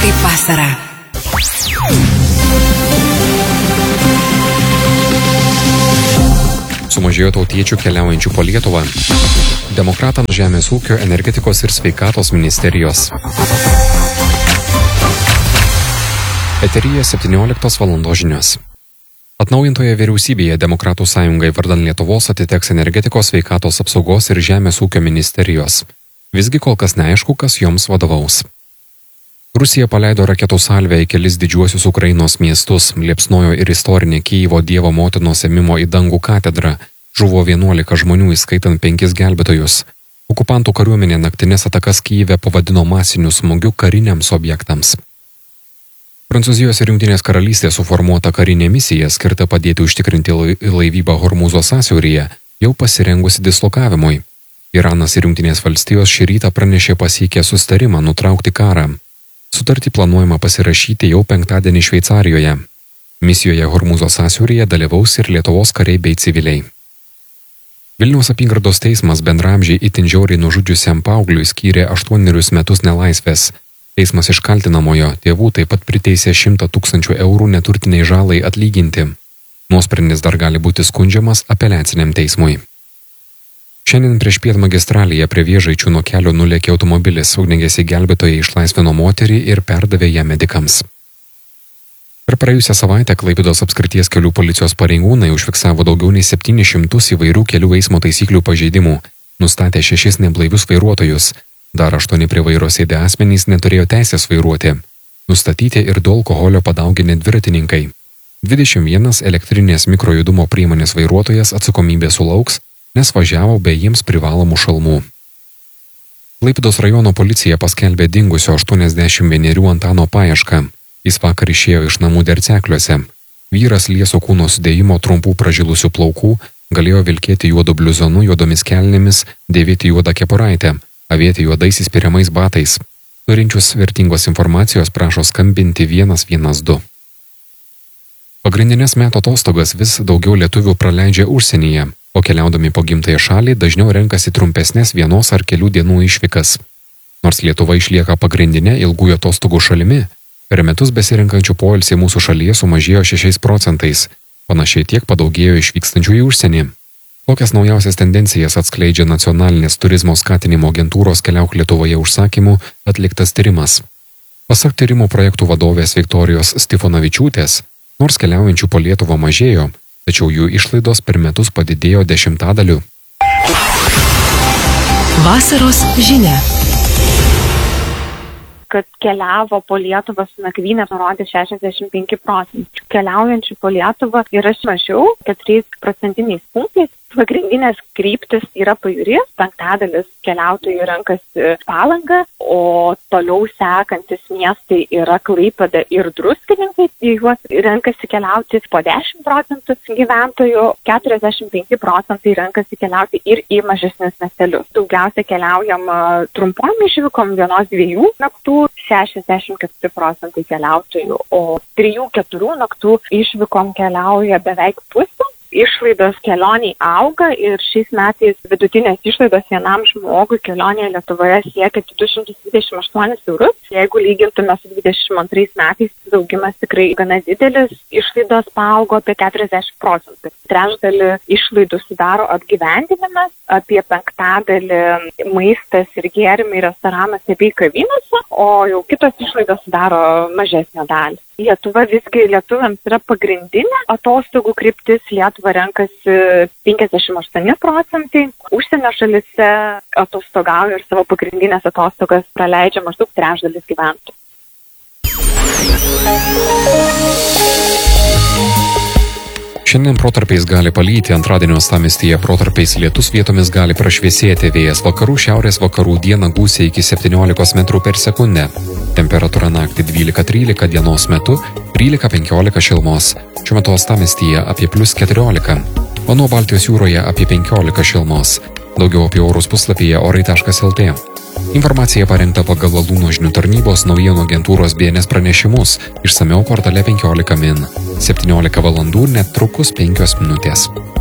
kaip vasara. Sumažėjo tautiečių keliaujančių po Lietuvą. Demokratams Žemės ūkio, energetikos ir sveikatos ministerijos. Eteryje 17 valandos žinios. Atnaujintoje vyriausybėje Demokratų sąjungai vardan Lietuvos atiteks energetikos, sveikatos apsaugos ir Žemės ūkio ministerijos. Visgi kol kas neaišku, kas joms vadovaus. Rusija paleido raketų salvę į kelis didžiuosius Ukrainos miestus, liepsnojo ir istorinė Kijevo Dievo motinos ėmimo į dangų katedrą, žuvo 11 žmonių, įskaitant 5 gelbėtojus. Okupantų kariuomenė naktinės atakas Kijeve pavadino masiniu smūgiu kariniams objektams. Prancūzijos ir Jungtinės karalystės suformuota karinė misija, skirta padėti užtikrinti laivybą Hormūzo sąsiauryje, jau pasirengusi dislokavimui. Iranas ir Jungtinės valstijos šį rytą pranešė pasiekę susitarimą nutraukti karą. Sutartį planuojama pasirašyti jau penktadienį Šveicarijoje. Misijoje Hormūzo sąsiauryje dalyvaus ir Lietuvos kariai bei civiliai. Vilniaus apygardos teismas bendramžiai itin žiauriai nužudžiusiam paaugliui skyrė 8 metus nelaisvės. Teismas iš kaltinamojo tėvų taip pat priteisė 100 000 eurų neturtiniai žalai atlyginti. Nuosprendis dar gali būti skundžiamas apeliaciniam teismui. Šiandien prieš piet magistralėje prie Vėžaičių nuo kelio nulėkė automobilis, ugniagesiai gelbėtojai išlaisvino moterį ir perdavė ją medikams. Per praėjusią savaitę Klaipėdos apskrities kelių policijos pareigūnai užfiksavo daugiau nei 700 įvairių kelių eismo taisyklių pažeidimų, nustatė 6 neblaivius vairuotojus, dar 8 prie vairo sėdę asmenys neturėjo teisės vairuoti, nustatyti ir 2 alkoholio padauginę dviratininkai. 21 elektrinės mikrojudumo priemonės vairuotojas atsakomybė sulauks, nes važiavo be jiems privalomų šalmų. Klaipėdos rajono policija paskelbė dingusio 81 Antano paiešką. Jis vakar išėjo iš namų Dercekliuose. Vyras lieso kūno sudėjimo trumpų pražilusių plaukų, galėjo vilkėti juodu bliuzonu, juodomis kelnėmis, dėvėti juodą kepuraitę, avėti juodais įspiriamais batais. Turinčius vertingos informacijos prašo skambinti 112. Pagrindinės metų atostogas vis daugiau lietuvių praleidžia užsienyje, o keliaudami po gimtąją šalį dažniau renkasi trumpesnės vienos ar kelių dienų išvykas. Nors Lietuva išlieka pagrindinė ilgųjų atostogų šalimi, per metus besirenkančių poilsį mūsų šalyje sumažėjo 6%, panašiai tiek padaugėjo išvykstančių į užsienį. Kokias naujausias tendencijas atskleidžia nacionalinės turizmo skatinimo agentūros Keliauk Lietuvoje užsakymų atliktas tyrimas. Pasak tyrimų projektų vadovės Viktorijos Stifonavičiūtės, nors keliaujančių po Lietuvą mažėjo, tačiau jų išlaidos per metus padidėjo 10%. Vasaros žinia. Kad keliavo po Lietuvą su nakvyne nurodė 65%. Keliaujančių po Lietuvą yra mažiau, 4% punktais. Pagrindinės kryptis yra pajūris, 5% keliautojų renkasi Palangą, o toliau sekantis miestai yra Klaipėda ir Druskininkai, juos renkasi keliauti po 10% gyventojų, 45% renkasi keliauti ir į mažesnius miestelius. Daugiausia keliaujama trumpom išvykom 1-2 naktų, 64% keliautojų, o 3-4 naktų išvykom keliauja beveik pusė. Išlaidos kelioniai auga ir šiais metais vidutinės išlaidos vienam žmogui kelionėje Lietuvoje siekia 228 eurus. Jeigu lygintume su 22 metais, augimas tikrai gana didelis, išlaidos paaugo apie 40%. Trečdalį išlaidų sudaro apgyvendinimas, apie 5% maistas ir gėrimai restoranuose bei kavinėse, o jau kitos išlaidos sudaro mažesnę dalį. Lietuva visgi lietuviams yra pagrindinė atostogų kryptis, Lietuva renkasi 58%, užsienio šalise atostogauja ir savo pagrindinės atostogas praleidžia maždaug trečdalis gyventojų. Šiandien protarpiais gali palyti, antradienio uostamiestyje protarpiais lietus, vietomis gali prašviesėti, vėjas vakarų šiaurės vakarų dieną gūsiai iki 17 metrų per sekundę. Temperatūra naktį 12-13, dienos metu 13-15 šilumos. Šiuo metu uostamiestyje apie +14, o nuo Baltijos jūroje apie 15 šilumos. Daugiau apie orus puslapyje orai.lt. Informacija parengta pagal Valūno žinių tarnybos naujienų agentūros BNS pranešimus, išsamiau portale 15 min. 17 valandų netrukus 5 minutės.